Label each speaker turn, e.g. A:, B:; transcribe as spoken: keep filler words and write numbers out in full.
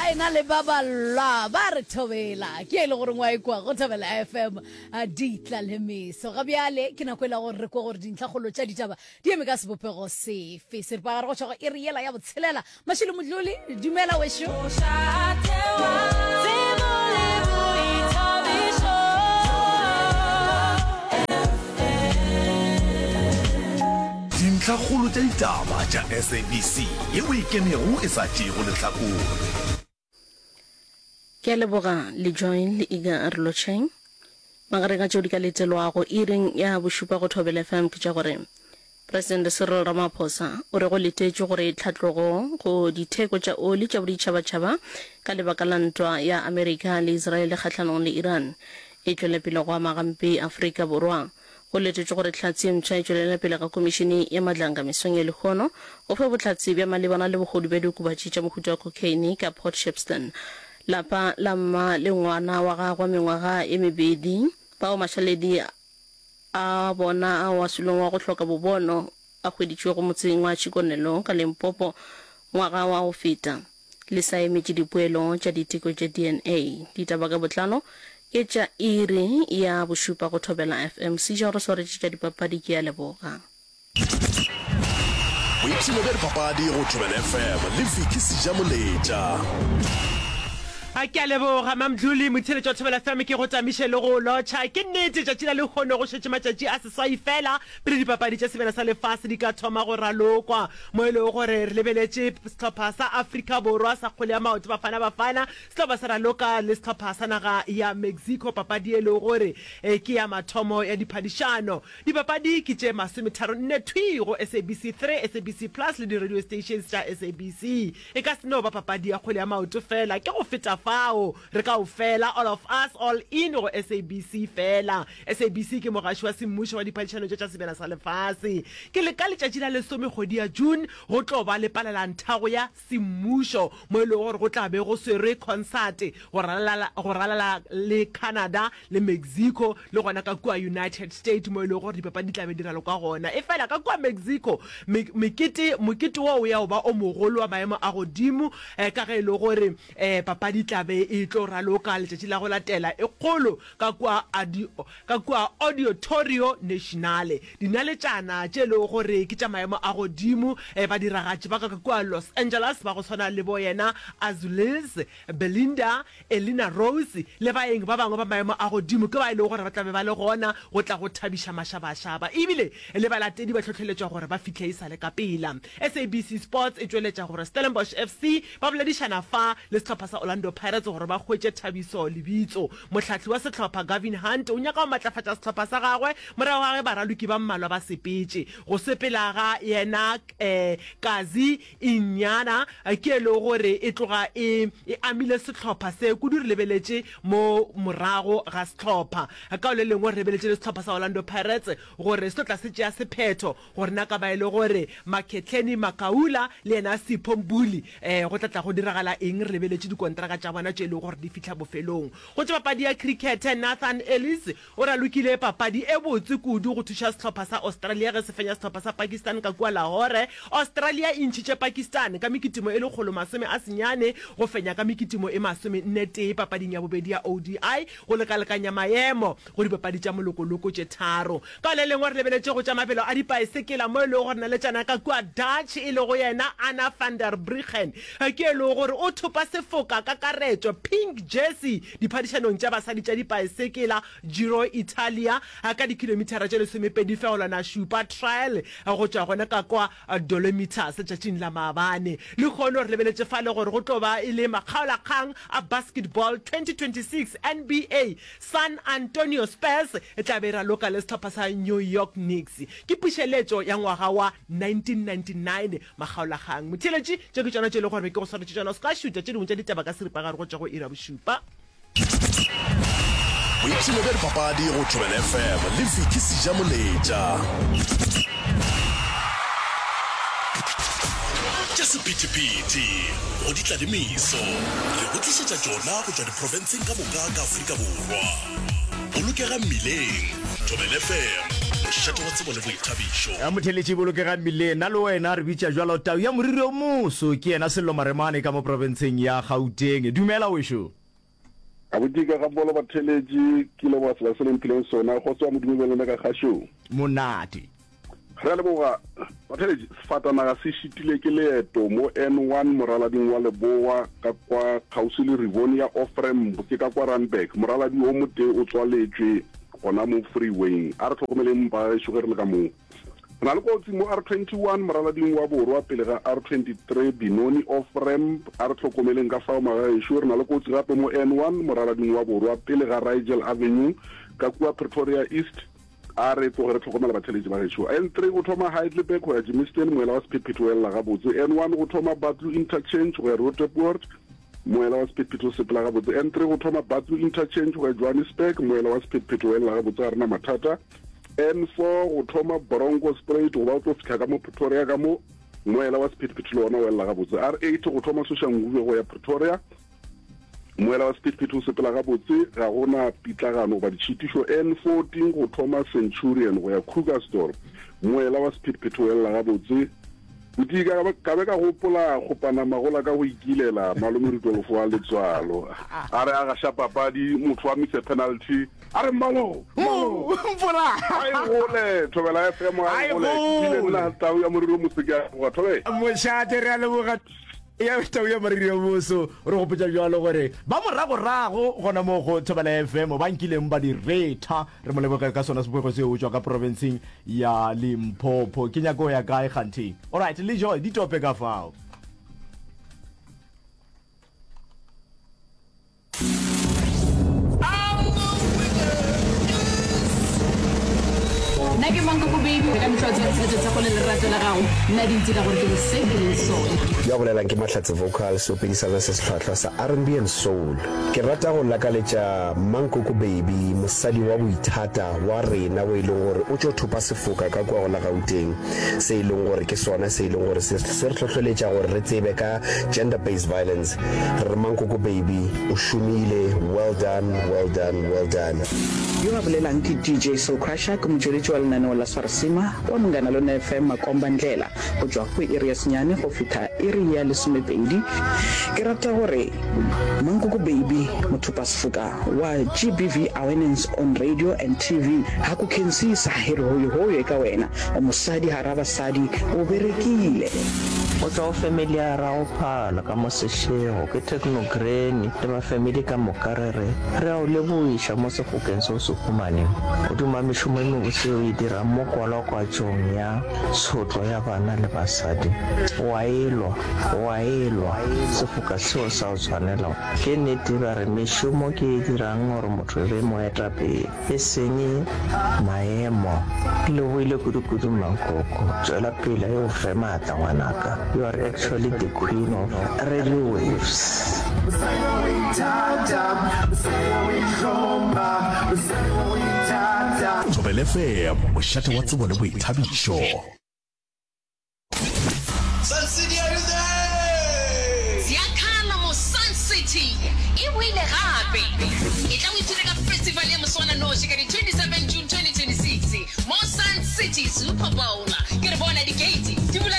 A: ga ena le babalwa ba re thobela ke ile gore ngwa ikwa go thobela F M a ditla le meso ga bjale ke nakwela gore re kwa gore dintlhagolo tša ditaba di eme ka sebopego sefe se re pa go tšhoga e riela ya botshelela mashilo modluli dumela wesho
B: dintlhagolo tša ditaba tša S A B C yeo e kemego e sa tšego lehlakore
C: ke a leboga le join le iga arlocheng magare ka tšeo di ka letelwago iring ya bošupa go thobela F M ke tša gore President Cyril Ramaphosa o re go letetše gore tlhatlogo go ditheko tša oli tša boditšhabatšhaba ka lebaka la ntwa ya Amerika le Israel kgahlanong le Iran e tšwele pele go amagampe Afrika Borwa go letetše gore tlhatsi ntšha e tšwelela pele ka komišene ya madlanka mesong ya lekgono go fa botlhatsi bja malebana le bogodu bja diokobatši tša mohuta wa cocaine ka Port Shepstone lapa la mma le ngwana wa gagwe mengwaga e mebedi bao mašaledi a bona a wasulong wa go hloka bobono a hweditšwe go motseng wa Chikonelo ka Limpopo ngwaga wa go feta le sa emetše dipoelo tša diteko tša D N A ditaba ka botlalo ke tša iri ya bošupa go thobela F M se ja gore soretše tša dipapadi ke ya leboga
B: o ipsene ka dipapadi go thobela F M le Viki Sejamoletša
D: a ke a leboga mamdluli motheletša o thobela F M ke go tamiše le go lotšha ke nnete tšatši la le kgone go šetše matšatši a seswai fela pele dipapadi tša sebele sa lefase di ka thoma go ralokwa mo e lego gore re lebeletše sehlopha sa Afrika Borwa sa kgole ya maoto bafana bafana sehlopha sa raloka le sehlopha sa naga ya Mexico papadi e lego gore ke ya mathomo ya diphadišano dipapadi ke tše masometharo nne thwi go S A B C three S A B C plus le di-radio stations tša S A B C e ka seno ba papadi ya kgole ya maoto fela ke go feta fao re ka o fela all of us all in go S A B C fela S A B C ke mogaši wa semmušo wa diphadišano tša sebele sa lefase ke le ka letšatši la lesome kgwedi ya June go tlo ba le palelantago ya semmušo mo e le gore go tla be go swere concert go ralala le Canada le Mexico le gona ka kua United States mo e le gore dipapadi di tla be di raloka gona e fela ka kua Mexico mokete mokete wa o ya o ba o mogolo wa maemo a godimo ka ge e le gore papadi tla be e tlo raloka letšatši la go latela e kgolo ka kua ka kua Auditorio Nationale dinaletšana tše le gore ke tša maemo a godimo ba diragatši ba ka kua Los Angeles ba go tshwana le bo yena Azules Belinda Elena Rose le baeng ba bangwe ba maemo a godimo ke ba ile gore ba tla be ba le gona go tla go thabiša mašabašaba ebile le balatedi ba tlhotlheletšwa gore ba fitlhe e sale ka pela S A B C Sports e tšweletša gore Stellenbosch F C ba boledišana fa le sehlopha sa Orlando Pirates gore ba hwetše thabiso lebitso mohlahli wa sehlopha Gavin Hunt o nyaka go matlafatša sehlopha sa gagwe morago ga ge baraloki ba mmalwa ba sepetše go sepela ga yena eh, Kazi Inyana ke le gore e tloga e, e amile sehlopha se kudu re lebeletše mo morago ga sehlopha ka o le lengwe re lebeletše le sehlopha sa Orlando Pirates gore se tla se tšea sephetho gore naka ba ile gore Maketleni Makaula le yena Sipho Mbuli eh, go tlatla go diragala eng re lebeletše dikontraka tša bona tše le gore di fitlha bofelong go tšwa papadi ya cricket Nathan Ellis o ralokile papadi e botse kudu go thuša sehlopha sa Australia ge se fenya sehlopha sa Pakistan ka kua Lahore Australia e ntšhitše Pakistan ka mekitimo e le kgolo masome a senyane go fenya ka mekitimo e masome nne tee papading ya bobedi ya O D I go lekalekanya maemo go dipapadi tša molokoloko tše tharo ka le lengwe re lebeletše go tša mafelo a dipaesekela mo e le gore na le tšana ka kua Dutch e le go yena Anna van der Bruggen ke e le gore o thopa sefoka ka karetšo pink jersey diphadišanong tša basadi tša dipaesekela Giro Italia ka dikilomitara tše lesomepedi fegelwana šupa trial go tšwa gona ka kwa Dolomitas tšatšing la maabane le kgone gore lebeletše fale gore go tlo ba e le makgaolakgang a basketball twenty twenty-six N B A San Antonio Spurs e tla be raloka le sehlopha sa New York Knicks ke pušeletšo ya ngwaga wa nineteen ninety-nine makgaolakgang motheletše tše ke tšona tše le gore be ke go swaretše tšona o se ka šuta tše dingwe tša ditaba ka seripagare go tša go ira bošupa
B: o ipsene ka dipapadi go thobela F M le Viki Sejamoletša tša sephethephethe go ditla le meso re go tlišetša tšona go tšwa diprofenseng ka moka ka Afrika Borwa bolokega mmileng thobela F M mošate wa tsebo le boithabišo
E: ya motheletši bolokega mmileng na le wena re bitša jwalo tau ya moriri o moso ke yena Sello Maremane ka mo provinceng ya Gauteng. Dumela wešo.
F: a botika ga bolo batheletši ke le ba sela seleng phileng sona go tswa modimo le ka gasho
E: monate
F: re le boga batheletši sefatanaga se šitile ke leeto mo N one moralading wa Leboa ka kwa kgausi le Rivonia Offrem ke ka kwa Randburg moraladi o mote o tswaletšwe gona mo freeway a re tlhokomeleng ba shugere le ka mo na le kotsi mo R twenty-one moralading wa Borwa pele ga R twenty-three Binoni Offrem a re tlhokomeleng ka fao magaešo re na le kotsi gape mo N one moralading wa Borwa pele ga Rigel Avenue ka kwa Pretoria East a re tlo re tlhokomela batheletši ba gaešo. N three go thoma Heidelberg go ya Germiston moela wa Speedpit o ela gabotse. N one go thoma Batlu Interchange go ya Roodepoort moela wa Speedpit o sepela gabotse. N three go thoma Batlu Interchange go ya Johannesburg moela wa Speedpit o ela gabotse a rena mathata. N four go thoma Bronco Spruit go ba o tlo fitlha ka mo Pretoria ka mo moela wa Speedpit le ona o ela gabotse. R eight go thoma Soshanguve go ya Pretoria moela wa Speedpit o sepela gabotse ga gona pitlagano ba ditšhitišo. N fourteen go thoma Centurion go ya Krugersdorp moela wa Speedpit o ela gabotse. Botika ka be ka gopola go panama gola ka go ikilela malome Rudolfo wa Letswalo a re a ga shapapadi motho wa mise penalty a re malo
E: mpola
F: ai gole thobela F M ai gole ile nna tau ya moriro musika go thobe
E: mošate re a leboga ya tau ya moriri o moso re go potša jwalo gore ba moragorago gona mo go Thobela F M ba nkileng ba di reta re mo leboga ka sona sepego se o tswa ka provinceng ya Limpopo ke nyako ya kae kganthi. Alright le joy di tope ka fao
G: nna ke manka ko baby ka mtlhotse ya tshwetso tsa go le lerato la gago nna di ntse ka gore ke le se ke leng sona
H: ya bolelang ke Mahlatse vocal so pedisa se sehlwahlwa sa R and B and soul ke rata go lakaletša Mankoko baby mosadi wa boithata wa rena o ile gore o tšo thupa sefoka ka kwa go la Gauteng se ile gore ke sona se ile gore se se re tlhotlholetša gore re tsebe ka gender based violence re Mankoko baby o shumile well done well done well done.
I: yo a bolelang ke D J Soul Crusher ke motsweletši wa lenaneo la Swarisima wa mongana lona F M Makomba Ndlela go tswa go iri ya senyane go fitha iri ya lesomepedi ke rata gore Mankoko baby mothupa sefoka wa G B V awareness on radio and T V ha ku khensisa hero hoyo hoyo ka wena o mosadi hara basadi o berekile
J: o tswa family ya ra o phala ka mo seshego ke Technogreen le ba family ka mokarere re a o leboisha mo sefokeng so se khumane o duma mishumo e mo se o dira mo kwala kwa tšong ya tshotlo ya bana le basadi wa elwa wa elwa sefoka seo sa o tshwanela ke nnete ba re mishumo ke e dirang gore motho re mo eta pele e senye maemo le o ile kudu-kudu Mankoko tswela pele e o fe maatla ngwanaka. You are actually the queen of radio waves.
B: Thobela F M mošate wa tsebo le boithabišo.
K: Sun City, are you there?
G: Ziakhala mo Sun City e wile gape e tla o ithuta ka festival ya Moswana Noshi ka di twenty-seven June twenty twenty-six mo Sun City Super Bowl